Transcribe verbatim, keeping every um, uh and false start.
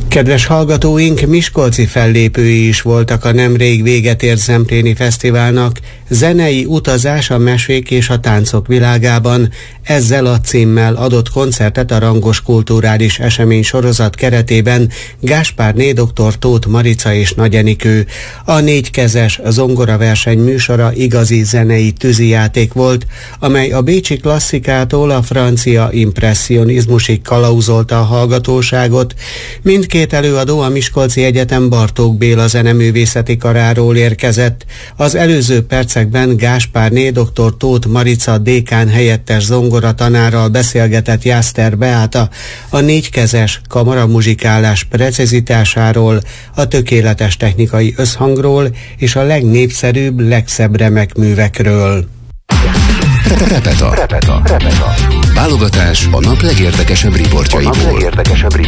Kedves hallgatóink, miskolci fellépői is voltak a nemrég véget ért Zempléni Fesztiválnak. Zenei utazás a mesék és a táncok világában. Ezzel a címmel adott koncertet a Rangos Kulturális Esemény sorozat keretében Gáspárné dr. Tóth Marica és Nagy Enikő. A négykezes zongoraverseny műsora igazi zenei tűzijáték volt, amely a bécsi klasszikától a francia impresszionizmusig kalauzolta a hallgatóságot. Mindkét előadó a Miskolci Egyetem Bartók Béla zeneművészeti karáról érkezett. Az előző percekben Gáspárné dr. Tóth Marica dékán helyettes zongoratanárral beszélgetett Jászter Beáta a négykezes kamaramuzsikálás precizitásáról, a tökéletes technikai összhangról és a legnépszerűbb, legszebb remek művekről. Repeta. Repeta. Repeta. Válogatás a nap legérdekesebb riportjaiból.